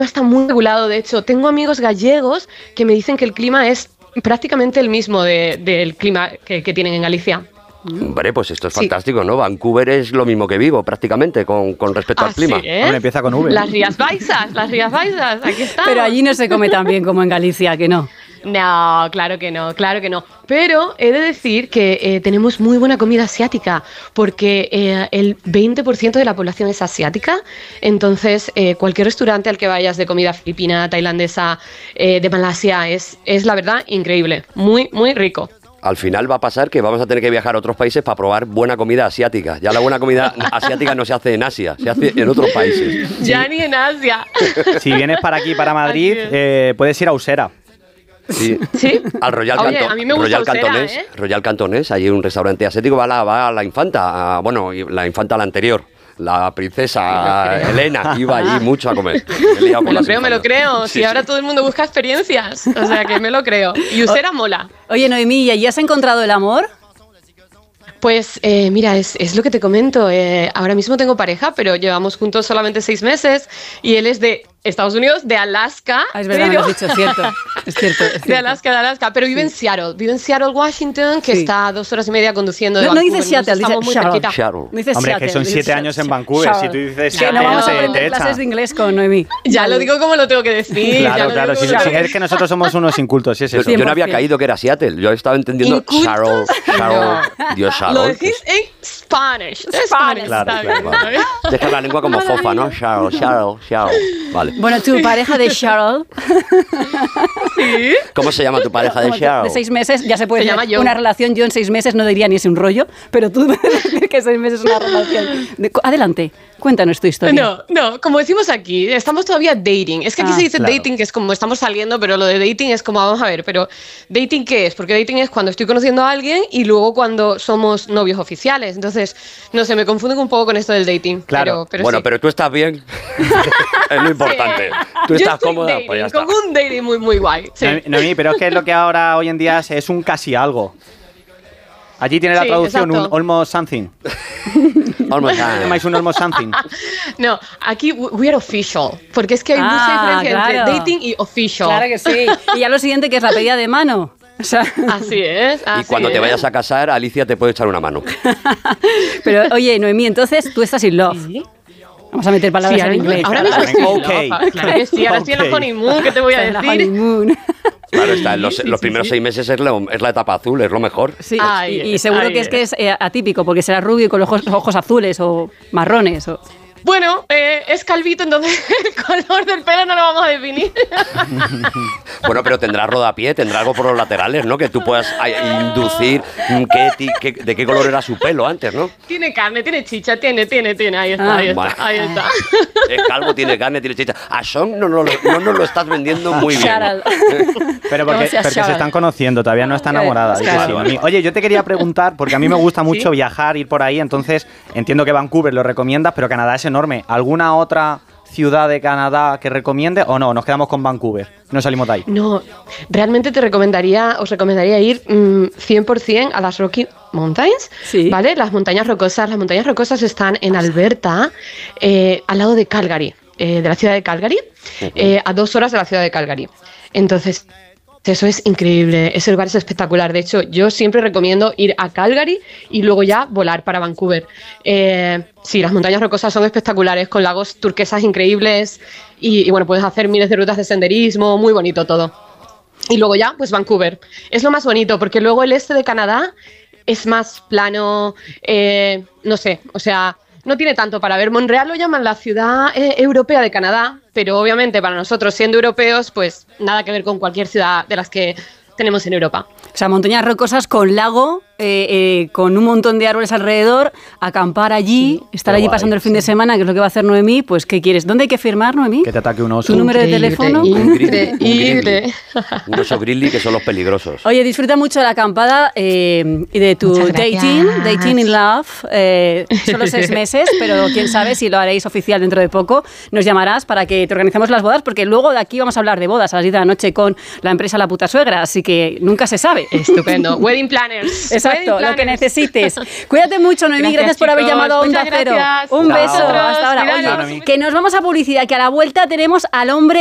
está muy regulado. De hecho, tengo amigos gallegos que me dicen que el clima es prácticamente el mismo del clima que tienen en Galicia. Hombre, pues esto es fantástico, ¿no? Vancouver es lo mismo que Vigo, prácticamente, con respecto al clima. Sí, ¿eh? Hombre, empieza con V. Las Rías Baixas, aquí están. Pero allí no se come tan bien como en Galicia, ¿que no? No, claro que no. Pero he de decir que tenemos muy buena comida asiática, porque el 20% de la población es asiática. Entonces, cualquier restaurante al que vayas de comida filipina, tailandesa, de Malasia, es la verdad increíble. Muy, muy rico. Al final va a pasar que vamos a tener que viajar a otros países para probar buena comida asiática. Ya la buena comida asiática no se hace en Asia, se hace en otros países. Ya ni en Asia. Si vienes para aquí, para Madrid, puedes ir a Usera. Sí. Al Royal A mí me gusta Cantonés. Usera, ¿eh? Royal Cantonés, hay un restaurante asiático, va a la infanta, la infanta la anterior. La princesa Elena iba allí mucho a comer. Me lo creo. Si ahora todo el mundo busca experiencias. O sea que me lo creo. Y Usera mola. Oye, Noemí, ¿y allí has encontrado el amor? Pues mira, es lo que te comento. Ahora mismo tengo pareja, pero llevamos juntos solamente 6 meses y él es de Estados Unidos, de Alaska. Es verdad, me lo has dicho, es cierto. Es cierto. De Alaska, pero vive en Seattle. Vive en Seattle, Washington, que está a 2 horas y media conduciendo de Vancouver. No dice Seattle, dice Seattle. Hombre, que son 7 años en Vancouver. Si tú dices Seattle, no vamos a aprender te echa. clases de inglés con Noemí. Ya lo digo como lo tengo que decir. Claro. Si es que nosotros somos unos incultos, sí es eso. Yo no había caído que era Seattle. Yo estaba entendiendo Seattle. Dios, Seattle. Lo decís en Spanish. Claro. Deja la lengua como fofa, ¿no? Seattle. Vale. Bueno, tu pareja de Cheryl. ¿Sí? ¿Cómo se llama tu pareja de Cheryl? De 6 meses, ya se puede llama decir John. una relación. Yo en 6 meses no diría ni es un rollo, pero tú puedes decir que 6 meses es una relación. Adelante, cuéntanos tu historia. No, como decimos aquí, estamos todavía dating. Es que aquí se dice dating, que es como estamos saliendo, pero lo de dating es como, vamos a ver, pero ¿dating qué es? Porque dating es cuando estoy conociendo a alguien y luego cuando somos novios oficiales. Entonces, no sé, me confundo un poco con esto del dating. Claro. Pero Bueno, sí. pero tú estás bien. Es lo importante. Tú estás cómoda, pues ya está. Con un dating muy, muy guay. Sí. Noemí, pero es que lo que ahora hoy en día es un casi algo. Allí tiene la traducción, exacto. un almost something. Almost ¿Llamáis un almost something? No, aquí we are official, porque es que hay mucha diferencia entre dating y official. Claro que sí. Y ya lo siguiente, que es la pedida de mano. O sea, Así es. Y cuando te vayas a casar, Alicia te puede echar una mano. pero oye, Noemí, entonces tú estás in love. ¿Sí? Vamos a meter palabras en inglés. Ahora mismo estoy Ok. Claro que sí, ahora estoy en la honeymoon, ¿qué te voy a En la decir? honeymoon. Claro, está, los primeros 6 meses es la etapa azul, es lo mejor. Sí, Ahí y es, seguro ahí que es atípico, porque será rubio y con los ojos azules o marrones. Bueno, es calvito, entonces el color del pelo no lo vamos a definir. Bueno, pero tendrá rodapié, tendrá algo por los laterales, ¿no? Que tú puedas inducir de qué color era su pelo antes, ¿no? Tiene carne, tiene chicha, tiene, ahí está, ahí está. Es calvo, tiene carne, tiene chicha. A Sean no nos lo estás vendiendo muy bien. Pero porque se están conociendo, todavía no está enamorada. Claro. Oye, yo te quería preguntar, porque a mí me gusta mucho viajar, ir por ahí, entonces entiendo que Vancouver lo recomiendas, pero Canadá es enorme. ¿Alguna otra ciudad de Canadá que recomiende o no? Nos quedamos con Vancouver, no salimos de ahí. No, realmente os recomendaría ir 100% a las Rocky Mountains, Sí. ¿vale? Las montañas rocosas están en Alberta, al lado de Calgary, de la ciudad de Calgary, a 2 horas de la ciudad de Calgary. Entonces, eso es increíble, ese lugar es espectacular. De hecho, yo siempre recomiendo ir a Calgary y luego ya volar para Vancouver. Sí, las montañas rocosas son espectaculares, con lagos turquesas increíbles y bueno, puedes hacer miles de rutas de senderismo, muy bonito todo. Y luego ya, pues Vancouver. Es lo más bonito, porque luego el este de Canadá es más plano, no sé, o sea, no tiene tanto para ver. Montreal lo llaman la ciudad europea de Canadá, pero obviamente para nosotros, siendo europeos, pues nada que ver con cualquier ciudad de las que tenemos en Europa. O sea, montañas rocosas con lago, con un montón de árboles alrededor, acampar allí, estar allí pasando el fin de semana, que es lo que va a hacer Noemí. Pues, ¿qué quieres? ¿Dónde hay que firmar, Noemí? Que te ataque un oso. ¿Tu número de teléfono? Increíble. Un oso grizzly, que son los peligrosos. Oye, disfruta mucho de la acampada y de tu Muchas gracias. dating in love. Solo 6 meses, pero quién sabe si lo haréis oficial dentro de poco. Nos llamarás para que te organicemos las bodas, porque luego de aquí vamos a hablar de bodas a las 10 de la noche con la empresa La Puta Suegra, así que nunca se sabe. Estupendo. Wedding planners. Exacto. exacto, wedding lo que planners. necesites. Cuídate mucho, Noemí, gracias por haber chicos, llamado a Onda muchas Cero. gracias. Un beso, Chao. hasta ahora. Cuidaros. Oye, que nos vamos a publicidad, que a la vuelta tenemos al hombre